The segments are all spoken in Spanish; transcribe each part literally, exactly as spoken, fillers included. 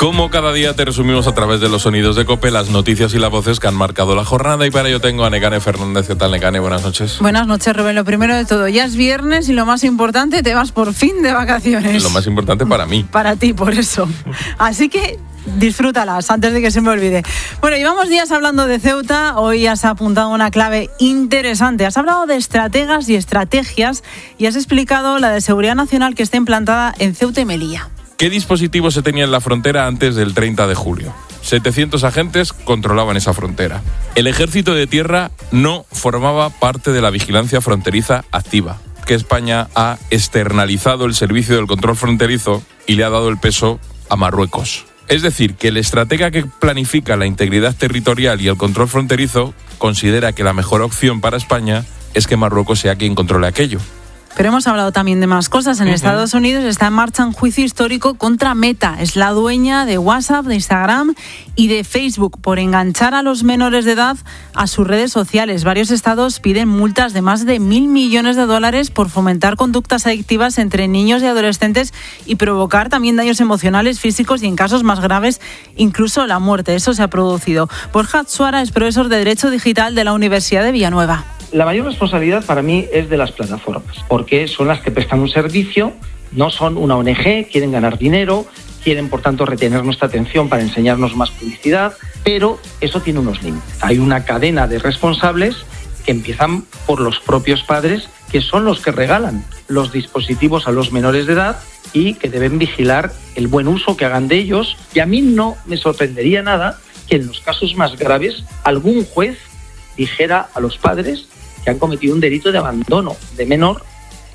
Como cada día te resumimos a través de los sonidos de COPE las noticias y las voces que han marcado la jornada, y para ello tengo a Nekane Fernández. ¿Qué tal, Nekane? Buenas noches. Buenas noches, Rubén. Lo primero de todo, ya es viernes y lo más importante, te vas por fin de vacaciones. Lo más importante para mí. Para ti, por eso. Así que disfrútalas antes de que se me olvide. Bueno, llevamos días hablando de Ceuta. Hoy has apuntado una clave interesante. Has hablado de estrategas y estrategias y has explicado la de seguridad nacional que está implantada en Ceuta y Melilla. ¿Qué dispositivos se tenía en la frontera antes del treinta de julio? setecientos agentes controlaban esa frontera. El ejército de tierra no formaba parte de la vigilancia fronteriza activa, que España ha externalizado el servicio del control fronterizo y le ha dado el peso a Marruecos. Es decir, que el estratega que planifica la integridad territorial y el control fronterizo considera que la mejor opción para España es que Marruecos sea quien controle aquello. Pero hemos hablado también de más cosas. En uh-huh. Estados Unidos está en marcha un juicio histórico contra Meta. Es la dueña de WhatsApp, de Instagram y de Facebook por enganchar a los menores de edad a sus redes sociales. Varios estados piden multas de más de mil millones de dólares por fomentar conductas adictivas entre niños y adolescentes y provocar también daños emocionales, físicos y, en casos más graves, incluso la muerte. Eso se ha producido. Borja Atsuara es profesor de Derecho Digital de la Universidad de Villanueva. La mayor responsabilidad para mí es de las plataformas, porque son las que prestan un servicio, no son una O N Ge, quieren ganar dinero, quieren por tanto retener nuestra atención para enseñarnos más publicidad, pero eso tiene unos límites. Hay una cadena de responsables que empiezan por los propios padres, que son los que regalan los dispositivos a los menores de edad y que deben vigilar el buen uso que hagan de ellos. Y a mí no me sorprendería nada que en los casos más graves algún juez dijera a los padres que han cometido un delito de abandono de menor.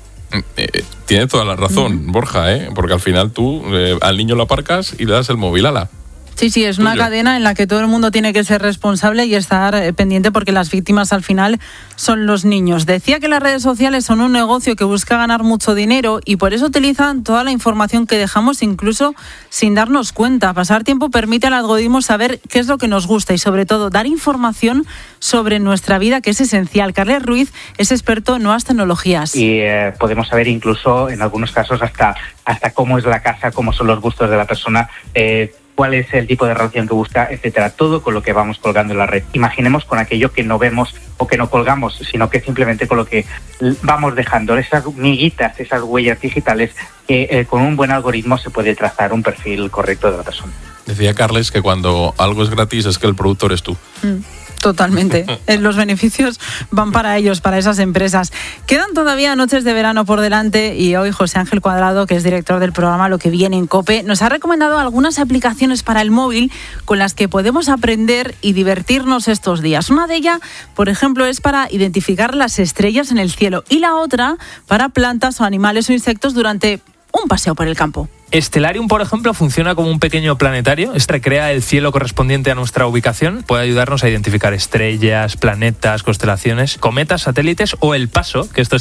Eh, tiene toda la razón, mm. Borja, ¿eh? Porque al final tú eh, al niño lo aparcas y le das el móvil, ala. Sí, sí, es una Tuyo. cadena en la que todo el mundo tiene que ser responsable y estar eh, pendiente, porque las víctimas al final son los niños. Decía que las redes sociales son un negocio que busca ganar mucho dinero y por eso utilizan toda la información que dejamos, incluso sin darnos cuenta. Pasar tiempo permite al algoritmo saber qué es lo que nos gusta y, sobre todo, dar información sobre nuestra vida, que es esencial. Carles Ruiz es experto en nuevas tecnologías. Y eh, podemos saber incluso, en algunos casos, hasta, hasta cómo es la casa, cómo son los gustos de la persona, eh, cuál es el tipo de relación que busca, etcétera. Todo con lo que vamos colgando en la red. Imaginemos con aquello que no vemos o que no colgamos, sino que simplemente con lo que vamos dejando, esas miguitas, esas huellas digitales, que eh, con un buen algoritmo se puede trazar un perfil correcto de la persona. Decía Carles que cuando algo es gratis es que el productor es tú. Mm. Totalmente. Los beneficios van para ellos, para esas empresas. Quedan todavía noches de verano por delante y hoy José Ángel Cuadrado, que es director del programa Lo que viene en COPE, nos ha recomendado algunas aplicaciones para el móvil con las que podemos aprender y divertirnos estos días. Una de ellas, por ejemplo, es para identificar las estrellas en el cielo y la otra para plantas o animales o insectos durante un paseo por el campo. Stellarium, por ejemplo, funciona como un pequeño planetario. Este recrea el cielo correspondiente a nuestra ubicación. Puede ayudarnos a identificar estrellas, planetas, constelaciones, cometas, satélites o el paso, que esto